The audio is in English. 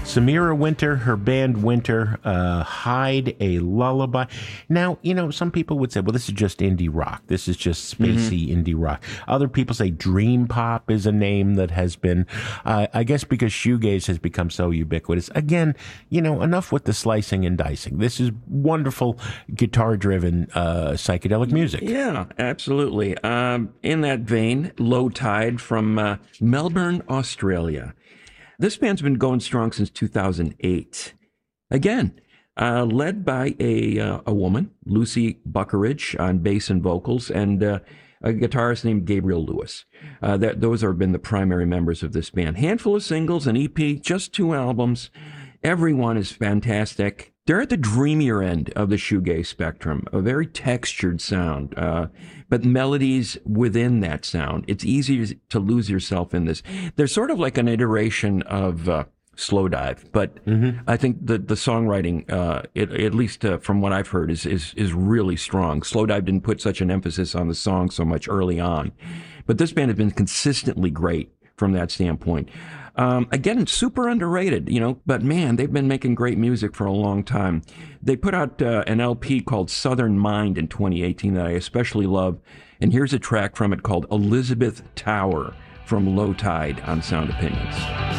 Samira Winter, her band Winter, Hide a Lullaby. Now, some people would say, well, this is just indie rock. This is just spacey indie rock. Other people say dream pop is a name that has been, I guess because shoegaze has become so ubiquitous. Again, enough with the slicing and dicing. This is wonderful guitar-driven psychedelic music. Yeah, absolutely. In that vein, Low Tide from Melbourne, Australia. This band's been going strong since 2008. Again, led by a woman, Lucy Buckeridge, on bass and vocals, and a guitarist named Gabriel Lewis. Those have been the primary members of this band. Handful of singles, an EP, just 2 albums. Everyone is fantastic. They're at the dreamier end of the shoegaze spectrum, a very textured sound, but melodies within that sound. It's easy to lose yourself in this. They're sort of like an iteration of Slowdive, but I think the songwriting, at least from what I've heard, is really strong. Slowdive didn't put such an emphasis on the song so much early on, but this band has been consistently great from that standpoint. Again, super underrated, but man, they've been making great music for a long time. They put out an LP called Southern Mind in 2018 that I especially love. And here's a track from it called Elizabeth Tower from Low Tide on Sound Opinions.